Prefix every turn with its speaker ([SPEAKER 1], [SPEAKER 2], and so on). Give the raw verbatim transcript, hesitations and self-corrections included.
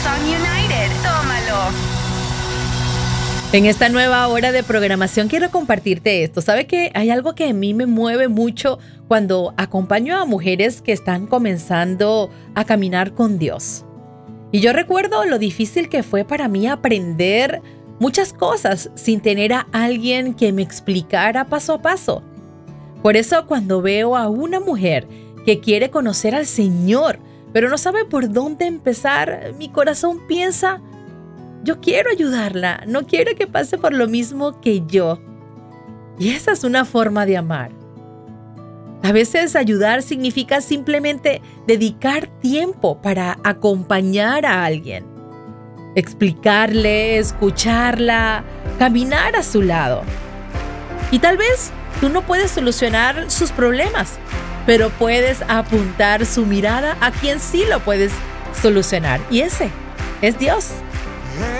[SPEAKER 1] Hillsong United. Tómalo.
[SPEAKER 2] En esta nueva hora de programación quiero compartirte esto. ¿Sabe que hay algo que a mí me mueve mucho cuando acompaño a mujeres que están comenzando a caminar con Dios? Y yo recuerdo lo difícil que fue para mí aprender muchas cosas sin tener a alguien que me explicara paso a paso. Por eso cuando veo a una mujer que quiere conocer al Señor, pero no sabe por dónde empezar, mi corazón piensa: yo quiero ayudarla, no quiero que pase por lo mismo que yo. Y esa es una forma de amar. A veces ayudar significa simplemente dedicar tiempo para acompañar a alguien, explicarle, escucharla, caminar a su lado. Y tal vez tú no puedes solucionar sus problemas, pero puedes apuntar su mirada a quien sí lo puedes solucionar. Y ese es Dios.